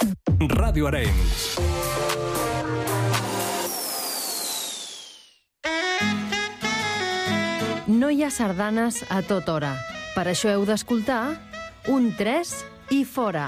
Ràdio Arenys. No hi ha sardanes a tota hora. Per això heu d'escoltar Un 3 i fora.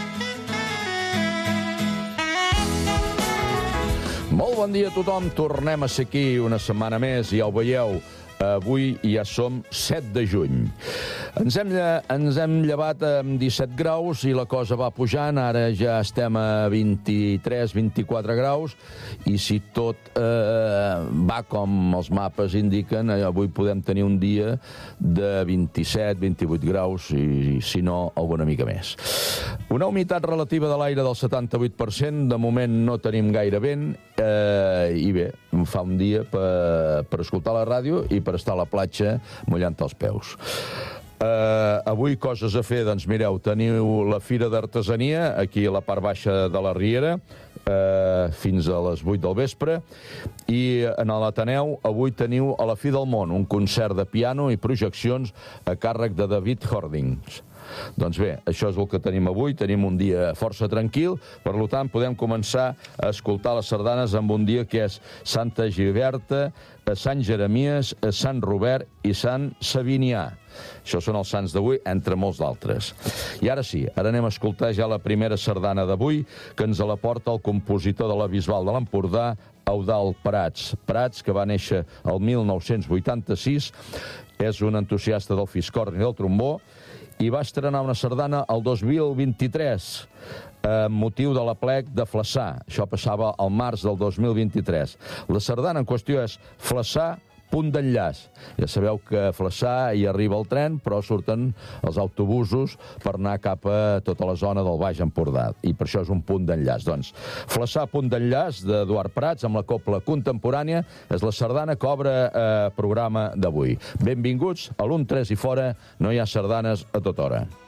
Molt bon dia a tothom. Tornem a ser aquí una setmana més, ja ho veieu. Avui ja som 7 de juny. Ens hem llevat amb 17 graus i la cosa va pujant. Ara ja estem a 23-24 graus i si tot va com els mapes indiquen, avui podem tenir un dia de 27-28 graus i si no, alguna mica més. Una humitat relativa de l'aire del 78%. De moment no tenim gaire vent i bé, em fa un dia per escoltar la ràdio i per estar a la platja mullant els peus. Avui coses a fer, doncs mireu, teniu la Fira d'Artesania aquí a la part baixa de la Riera fins a les 8 del vespre i en l'Ateneu avui teniu a la Fi del Món un concert de piano i projeccions a càrrec de David Hordings. Doncs bé, això és el que tenim avui. Tenim un dia força tranquil, per tant podem començar a escoltar les sardanes amb un dia que és Santa Giberta, Sant Jeremies, Sant Robert i Sant Sabinià. Això són els sants d'avui, entre molts d'altres. I ara sí, ara anem a escoltar ja la primera sardana d'avui, que ens la porta el compositor de la Bisbal de l'Empordà, Eudald Prats. Prats, que va néixer el 1986, és un entusiasta del fiscorn i del trombó, i va estrenar una sardana el 2023 amb motiu de l'aplec de Flaçà. Això passava al març del 2023. La sardana en qüestió és Flaçà, punt d'enllaç. Ja sabeu que a Flaçà hi arriba el tren, però surten els autobusos per anar cap a tota la zona del Baix Empordà, i per això és un punt d'enllaç. Doncs, Flaçà, punt d'enllaç, d'Eduard Prats, amb la cobla contemporània, és la sardana que obre programa d'avui. Benvinguts a l'Un 3 i fora, no hi ha sardanes a tota hora.